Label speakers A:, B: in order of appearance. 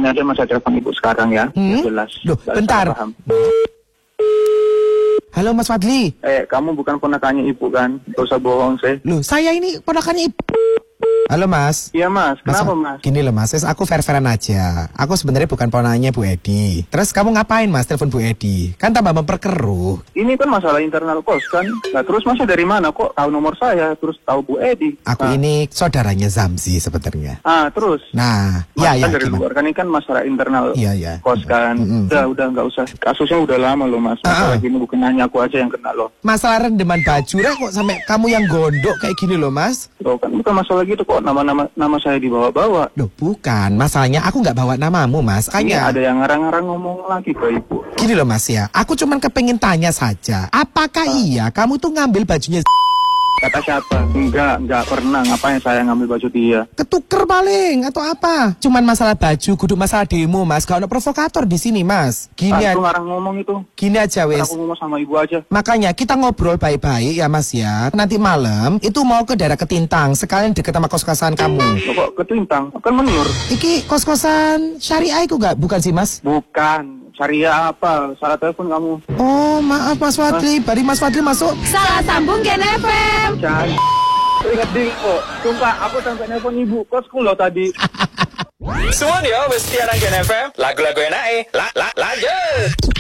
A: ini aja mas, saya telepon ibu sekarang ya. Jelas.
B: Loh, bentar. Halo Mas Fadli.
A: Kamu bukan ponakannya ibu kan? Gak usah bohong sih.
B: Loh, saya ini ponakannya ibu. Halo Mas.
A: Iya Mas, kenapa Mas?
B: Gini loh Mas, aku fair-fairan aja. Aku sebenarnya bukan ponakannya Bu Edi. Terus kamu ngapain Mas telepon Bu Edi? Kan tambah memperkeruh.
A: Ini kan masalah internal kos kan. Nah terus Masnya dari mana kok tahu nomor saya, terus tahu Bu Edi?
B: Aku ini saudaranya Zamzi sebenarnya.
A: Terus?
B: Nah,
A: Mas kan dari luar kan ini kan masalah internal kos kan. Udah nggak usah. Kasusnya udah lama loh Mas. Masalah gini bukan hanya aku aja yang kena loh.
B: Masalah rendeman baju kok sampai kamu yang gondok kayak gini loh Mas.
A: Loh kan bukan masalah gitu kok, nama saya dibawa-bawa.
B: Loh bukan, masalahnya aku nggak bawa namamu Mas.
A: Ini ada yang ngarang-ngarang ngomong lagi ke ibu.
B: Gini loh Mas ya, aku cuman kepengen tanya saja, apakah iya kamu tuh ngambil bajunya
A: Kata siapa? Enggak pernah. Ngapain saya ngambil baju dia?
B: Ketuker paling atau apa? Cuman masalah baju, kudu masalah demo Mas. Gak ada provokator di sini Mas. Gini
A: aku ngarang ngomong itu.
B: Gini aja wes.
A: Aku ngomong sama ibu aja.
B: Makanya kita ngobrol baik-baik ya Mas ya. Nanti malam itu mau ke daerah Ketintang, sekalian deket sama kos-kosan kamu.
A: Kok Ketintang? Kan menur.
B: Iki kos-kosan syariah itu gak? Bukan sih Mas?
A: Bukan. Syariah apa? Salah telepon kamu.
B: Oh maaf Mas Fadli. Bari Mas Fadli masuk.
C: Salah sambung Gen FM.
A: Ingat ding kok. Sumpah aku sampai nelpon ibu kosku loh tadi.
D: Semua dia wes siaran Gen FM. Lagu-lagu enak lanjut.